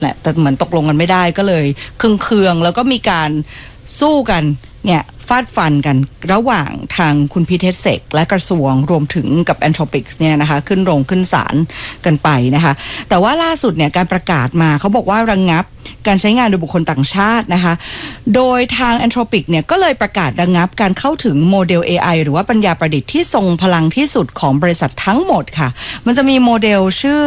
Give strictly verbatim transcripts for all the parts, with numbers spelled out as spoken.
แหละแต่เหมือนตกลงกันไม่ได้ก็เลยเคืองๆแล้วก็มีการสู้กันเนี่ยฟาดฟันกันระหว่างทางคุณพีเทสเซกและกระทรวงรวมถึงกับ Anthropics เนี่ยนะคะขึ้นโรงขึ้นศาลกันไปนะคะแต่ว่าล่าสุดเนี่ยการประกาศมาเขาบอกว่าระงงับการใช้งานโดยบุคคลต่างชาตินะคะโดยทาง Anthropic เนี่ยก็เลยประกาศระงงับการเข้าถึงโมเดล เอ ไอ หรือว่าปัญญาประดิษฐ์ที่ทรงพลังที่สุดของบริษัททั้งหมดค่ะมันจะมีโมเดลชื่อ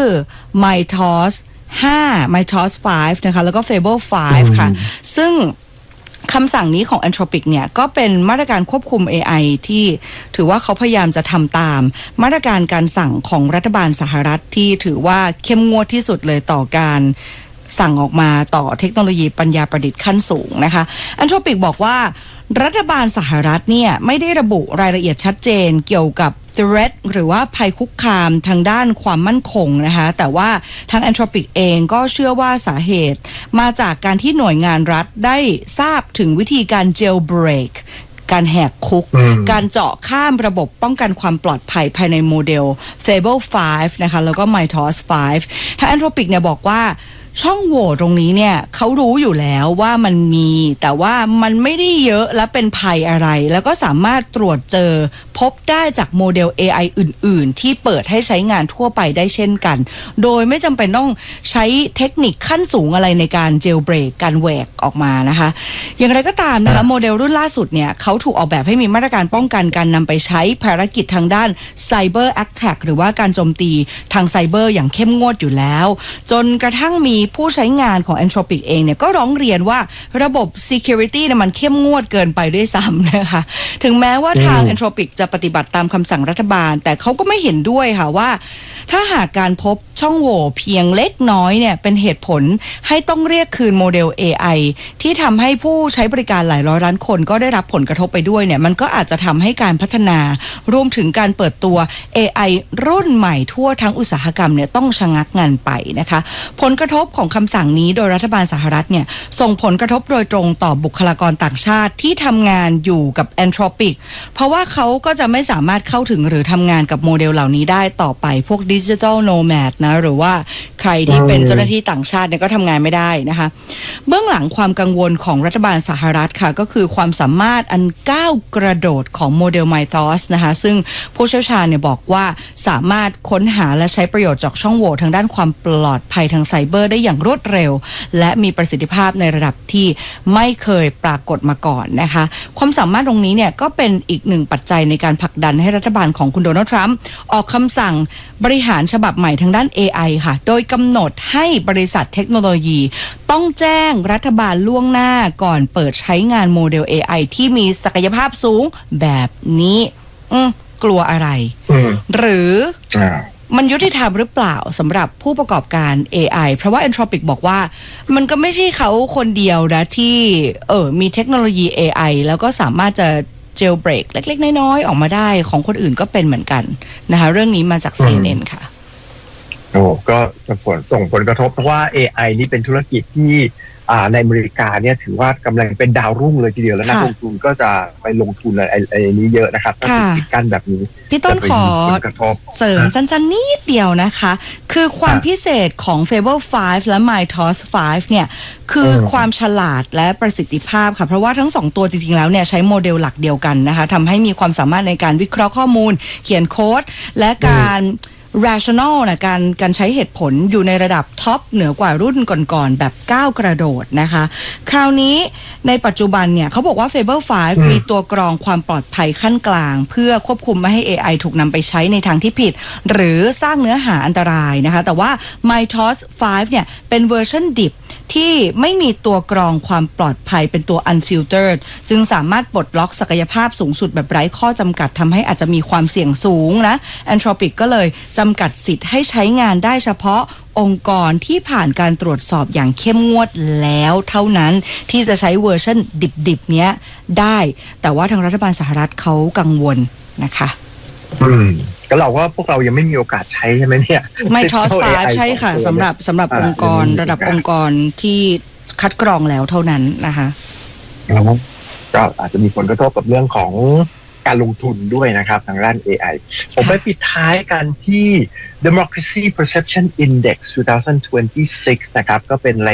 Mytos ห้า Mytos ห้านะคะแล้วก็ Fable ห้าค่ะซึ่งคำสั่งนี้ของ Anthropic เนี่ยก็เป็นมาตรการควบคุม เอ ไอ ที่ถือว่าเขาพยายามจะทำตามมาตรการการสั่งของรัฐบาลสหรัฐที่ถือว่าเข้มงวดที่สุดเลยต่อการสั่งออกมาต่อเทคโนโลยีปัญญาประดิษฐ์ขั้นสูงนะคะ Anthropic บอกว่ารัฐบาลสหรัฐเนี่ยไม่ได้ระบุรายละเอียดชัดเจนเกี่ยวกับthreat หรือว่าภัยคุกคามทางด้านความมั่นคงนะคะแต่ว่าทาง Anthropic เองก็เชื่อว่าสาเหตุมาจากการที่หน่วยงานรัฐได้ทราบถึงวิธีการ jailbreak การแหกคุกการเจาะข้ามระบบป้องกันความปลอดภัยภายในโมเดล Fable ห้านะคะแล้วก็ Mytos ห้าทาง Anthropic เนี่ยบอกว่าช่องโหว่ตรงนี้เนี่ยเขารู้อยู่แล้วว่ามันมีแต่ว่ามันไม่ได้เยอะและเป็นภัยอะไรแล้วก็สามารถตรวจเจอพบได้จากโมเดล เอ ไอ อื่นๆที่เปิดให้ใช้งานทั่วไปได้เช่นกันโดยไม่จำเป็นต้องใช้เทคนิคขั้นสูงอะไรในการเจลเบรกการแหวกออกมานะคะอย่างไรก็ตามนะคะโมเดลรุ่นล่าสุดเนี่ยเขาถูกออกแบบให้มีมาตรการป้องกันการนำไปใช้ภารกิจทางด้าน Cyber Attack หรือว่าการโจมตีทางไซเบอร์อย่างเข้มงวดอยู่แล้วจนกระทั่งมีผู้ใช้งานของ Anthropic เองเนี่ยก็ร้องเรียนว่าระบบ security เนี่ยมันเข้มงวดเกินไปด้วยซ้ำนะคะถึงแม้ว่าทาง Anthropic จะปฏิบัติตามคำสั่งรัฐบาลแต่เขาก็ไม่เห็นด้วยค่ะว่าถ้าหากการพบช่องโหว่เพียงเล็กน้อยเนี่ยเป็นเหตุผลให้ต้องเรียกคืนโมเดล เอ ไอ ที่ทำให้ผู้ใช้บริการหลายร้อยล้านคนก็ได้รับผลกระทบไปด้วยเนี่ยมันก็อาจจะทำให้การพัฒนารวมถึงการเปิดตัว เอ ไอ รุ่นใหม่ทั่วทั้งอุตสาหกรรมเนี่ยต้องชะงักงันไปนะคะผลกระทบของคำสั่งนี้โดยรัฐบาลสหรัฐเนี่ยส่งผลกระทบโดยตรงต่อบุคลากรต่างชาติที่ทำงานอยู่กับ Anthropic เพราะว่าเขาก็จะไม่สามารถเข้าถึงหรือทำงานกับโมเดลเหล่านี้ได้ต่อไปพวก Digital Nomad นะหรือว่าใครที่เป็นเจ้าหน้าที่ต่างชาติเนี่ยก็ทำงานไม่ได้นะคะเบื้องหลังความกังวลของรัฐบาลสหรัฐค่ะก็คือความสามารถอันก้าวกระโดดของโมเดล Mythos นะคะซึ่งผู้เชี่ยวชาญเนี่ยบอกว่าสามารถค้นหาและใช้ประโยชน์จากช่องโหว่ทางด้านความปลอดภัยทางไซเบอร์ได้อย่างรวดเร็วและมีประสิทธิภาพในระดับที่ไม่เคยปรากฏมาก่อนนะคะความสามารถตรงนี้เนี่ยก็เป็นอีกหนึ่งปัจจัยในการผลักดันให้รัฐบาลของคุณโดนัลด์ทรัมป์ออกคำสั่งบริหารฉบับใหม่ทางด้าน เอ ไอ ค่ะโดยกำหนดให้บริษัทเทคโนโลยีต้องแจ้งรัฐบาลล่วงหน้าก่อนเปิดใช้งานโมเดล เอ ไอ ที่มีศักยภาพสูงแบบนี้กลัวอะไรหรือมันยุติธรรมหรือเปล่าสำหรับผู้ประกอบการ เอ ไอ เพราะว่า Anthropic บอกว่ามันก็ไม่ใช่เขาคนเดียวนะที่เออมีเทคโนโลยี เอ ไอ แล้วก็สามารถจะjailbreak เล็กๆน้อยๆออกมาได้ของคนอื่นก็เป็นเหมือนกันนะคะเรื่องนี้มาจาก ซี เอ็น เอ็น ค่ะโอ้ก็ผลส่งผลกระทบเพราะว่า เอ ไอ นี่เป็นธุรกิจที่อ่าในอเมริกาเนี่ยถือว่ากำลังเป็นดาวรุ่งเลยทีเดียวแล้วนักลงทุนก็จะไปลงทุนอะไรไอ้นี้เยอะนะครับถ้าติดกันแบบนี้พี่ต้นขอเสริมสั้นๆนิดเดียวนะคะคือความพิเศษของ Fable ห้าและ Mytos ห้าเนี่ยคือความฉลาดและประสิทธิภาพค่ะเพราะว่าทั้งสองตัวจริงๆแล้วเนี่ยใช้โมเดลหลักเดียวกันนะคะทำให้มีความสามารถในการวิเคราะห์ข้อมูลเขียนโค้ดและการrational นะการการใช้เหตุผลอยู่ในระดับท็อปเหนือกว่ารุ่นก่อนๆแบบก้าวกระโดดนะคะคราวนี้ในปัจจุบันเนี่ยเขาบอกว่า Fable ห้ามีตัวกรองความปลอดภัยขั้นกลางเพื่อควบคุมไม่ให้ เอ ไอ ถูกนำไปใช้ในทางที่ผิดหรือสร้างเนื้อหาอันตรายนะคะแต่ว่า Mytos ห้าเนี่ยเป็นเวอร์ชันดิบที่ไม่มีตัวกรองความปลอดภัยเป็นตัว unfiltered จึงสามารถปลดล็อกศักยภาพสูงสุดแบบไร้ข้อจำกัดทำให้อาจจะมีความเสี่ยงสูงนะ Anthropic ก็เลยจำกัดสิทธิ์ให้ใช้งานได้เฉพาะองค์กรที่ผ่านการตรวจสอบอย่างเข้มงวดแล้วเท่านั้นที่จะใช้เวอร์ชันดิบๆเนี้ยได้แต่ว่าทางรัฐบาลสหรัฐเขากังวลนะคะอืมก็เราก็พวกเรายังไม่มีโอกาสใช้ใช่ไหมเนี่ยไม่ทอสไฟใช่ค่ะสำหรับสำหรับองค์กรระดับองค์กรที่คัดกรองแล้วเท่านั้นนะคะก็อาจจะมีผลกระทบกับเรื่องของการลงทุนด้วยนะครับทางด้าน เอ ไอ ผมไปปิดท้ายกันที่ Democracy Perception Index สองพันยี่สิบหก นะครับก็เป็น